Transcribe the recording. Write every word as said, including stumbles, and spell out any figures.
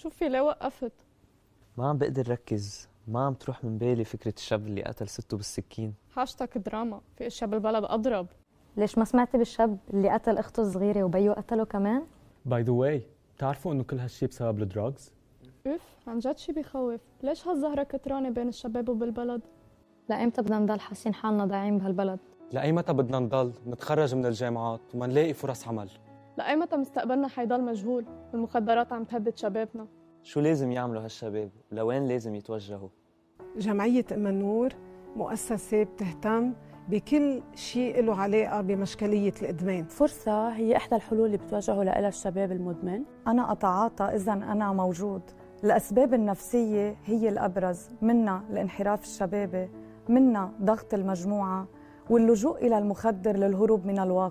شوفي ليه وقفت؟ ما عم بقدر ركز، ما عم تروح من بالي فكرة الشاب اللي قتل سته بالسكين. هاشتاج دراما، في اشياء بالبلد اضرب. ليش ما سمعتي بالشاب اللي قتل اخته الصغيره وبيو قتله كمان؟ باي ذا واي، بتعرفوا انه كل هالشي بسبب الدراجز؟ اوف، عن جد شي بخوف. ليش هالزهره كترانه بين الشباب وبالبلد؟ لأيمتى بدنا نضل حاسين حالنا ضايعين بهالبلد؟ لأي متى بدنا نضل نتخرج من الجامعات وما نلاقي فرص عمل؟ لأي متى مستقبلنا حيضل مجهول والمخدرات عم تهدد شبابنا؟ شو لازم يعملوا هالشباب؟ لوين لازم يتوجهوا؟ جمعية أم النور مؤسسة بتهتم بكل شيء له علاقة بمشكلية الإدمان. فرصة هي إحدى الحلول اللي بتواجهه لها الشباب المدمن. أنا أتعاطى إذا أنا موجود. الأسباب النفسية هي الأبرز، منها الانحراف الشبابي، منها ضغط المجموعة واللجوء إلى المخدر للهروب من الواقع.